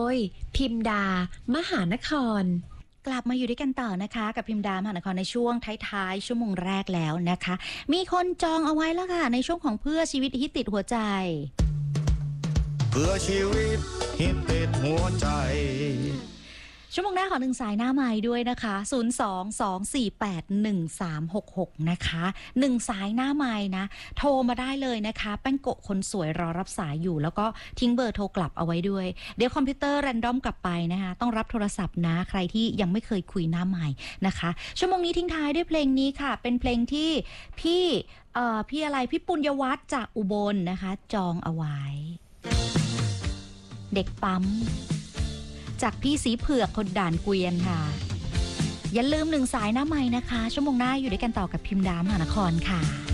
ยพิมดามหานครกลับมาอยู่ด้วยกันต่อนะคะกับพิมดามหานครในช่วงท้ายๆชั่วโมงแรกแล้วนะคะมีคนจองเอาไว้แล้วค่ะในช่วงของเพื่อชีวิตฮิตติดหัวใจเพื่อชีวิตฮิตติดหัวใจชั่วโมงหน้าขอ1สายหน้าไมค์ด้วยนะคะ022481366นะคะ1สายหน้าไมค์นะโทรมาได้เลยนะคะแป้งโกะคนสวยรอรับสายอยู่แล้วก็ทิ้งเบอร์โทรกลับเอาไว้ด้วยเดี๋ยวคอมพิวเตอร์แรนดอมกลับไปนะคะต้องรับโทรศัพท์นะใครที่ยังไม่เคยคุยหน้าไมค์นะคะชั่วโมงนี้ทิ้งท้ายด้วยเพลงนี้ค่ะเป็นเพลงที่พี่ปุญญวัฒน์จากอุบลนะคะจองเอาไว้เด็กปั๊มจากพี่สีเผือกคนด่านเกวียนค่ะอย่าลืม1สายหน้าไมค์นะคะชั่วโมงหน้าอยู่ด้วยกันต่อกับพิมดามหานครค่ะ